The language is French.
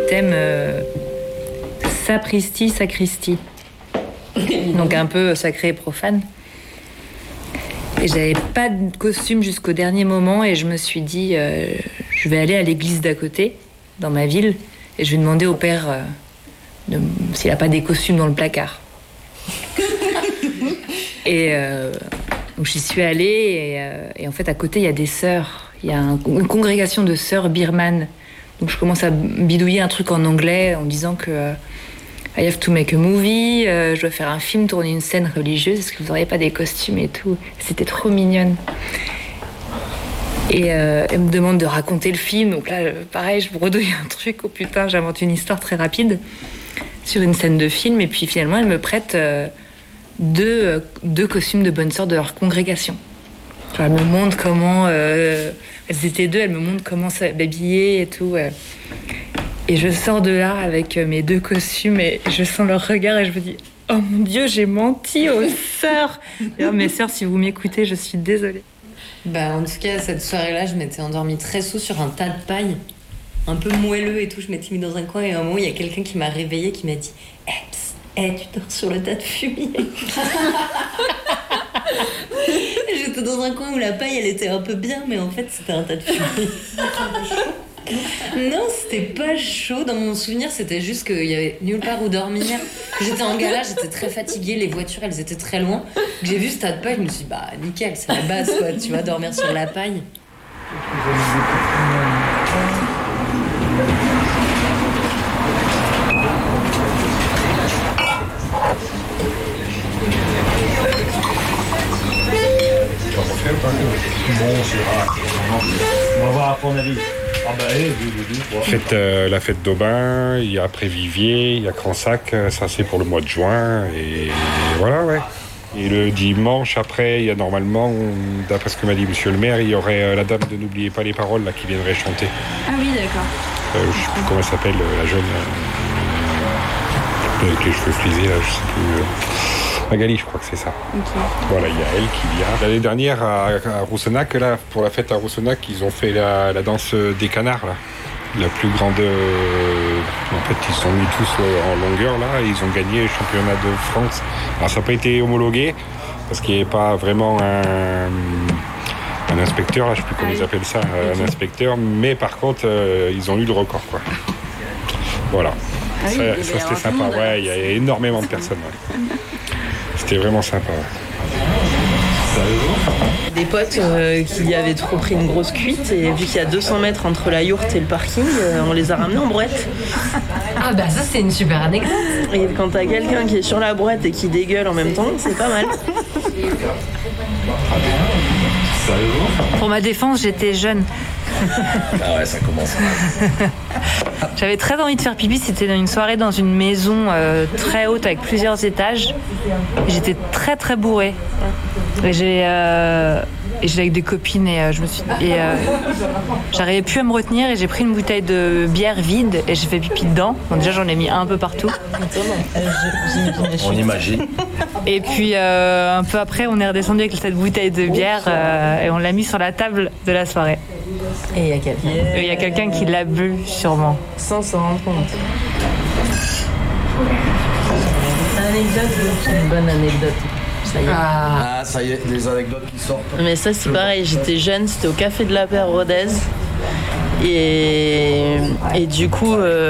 thème sapristi, sacristie. Donc un peu sacré et profane. Et j'avais pas de costume jusqu'au dernier moment et je me suis dit, je vais aller à l'église d'à côté, dans ma ville, et je vais demander au père s'il a pas des costumes dans le placard. Et donc j'y suis allée et en fait à côté il y a des sœurs, il y a une congrégation de sœurs birmanes. Donc je commence à bidouiller un truc en anglais en disant que I have to make a movie, je dois faire un film, tourner une scène religieuse, est-ce que vous n'auriez pas des costumes et tout. C'était trop mignonne. Et elle me demande de raconter le film, donc là pareil je bredouille un truc, oh putain j'invente une histoire très rapide sur une scène de film et puis finalement elle me prête deux costumes de bonne sœur de leur congrégation. Elle me montre comment elles étaient deux, elle me montre comment s'habiller et tout. Et je sors de là avec mes deux costumes et je sens leur regard et je me dis oh mon Dieu, j'ai menti aux sœurs. D'ailleurs, mes sœurs, si vous m'écoutez, je suis désolée. En tout cas, cette soirée-là, je m'étais endormie très sous sur un tas de paille, un peu moelleux et tout. Je m'étais mis dans un coin et à un moment, il y a quelqu'un qui m'a réveillée, qui m'a dit tu dors sur le tas de fumier. J'étais dans un coin où la paille, elle était un peu bien, mais en fait, c'était un tas de fumier. Non, c'était pas chaud. Dans mon souvenir, c'était juste qu'il y avait nulle part où dormir. J'étais en gala, j'étais très fatiguée. Les voitures, elles étaient très loin. J'ai vu ce tas de paille, je me suis dit, nickel, c'est la base, quoi. Tu vas dormir sur la paille. On va voir à ton avis. La fête d'Aubin, il y a après Vivier, il y a Cransac, ça c'est pour le mois de juin, et voilà, ouais. Et le dimanche après, il y a normalement, d'après ce que m'a dit monsieur le maire, il y aurait la dame de N'oubliez pas les paroles là, qui viendrait chanter. Ah oui, d'accord. Je sais plus comment elle s'appelle, la jeune, avec les cheveux frisés, là, je sais plus. Magali, je crois que c'est ça. Okay. Voilà, il y a elle qui vient. L'année dernière, à Roussenac, là, pour la fête à Roussenac, ils ont fait la danse des canards, là. La plus grande... En fait, ils sont mis tous en longueur, là, et ils ont gagné le championnat de France. Alors, ça n'a pas été homologué, parce qu'il n'y avait pas vraiment un inspecteur, là, je ne sais plus comment ils appellent ça, un inspecteur, mais par contre, ils ont eu le record, quoi. Voilà. Ah oui, ça c'était sympa, ouais, il y a énormément de personnes, ouais. C'était vraiment sympa. Des potes qui avaient trop pris une grosse cuite et vu qu'il y a 200 mètres entre la yourte et le parking, on les a ramenés en brouette. Ah ça c'est une super anecdote. Et quand t'as quelqu'un qui est sur la brouette et qui dégueule en même temps, c'est pas mal. Pour ma défense, j'étais jeune. Ah ouais, ça commence. J'avais très envie de faire pipi, c'était dans une soirée dans une maison très haute avec plusieurs étages. Et j'étais très très bourrée. Et j'étais avec des copines et j'arrivais plus à me retenir et j'ai pris une bouteille de bière vide et j'ai fait pipi dedans. Bon, déjà j'en ai mis un peu partout. On imagine. Et puis un peu après on est redescendu avec cette bouteille de bière et on l'a mis sur la table de la soirée. Et il y a quelqu'un qui l'a bu sûrement. Sans s'en rendre compte. Une bonne anecdote. Ça y est. Ah, ça y est, les anecdotes qui sortent. Mais ça c'est pareil, j'étais jeune, c'était au Café de la Paix à Rodez. Et du coup...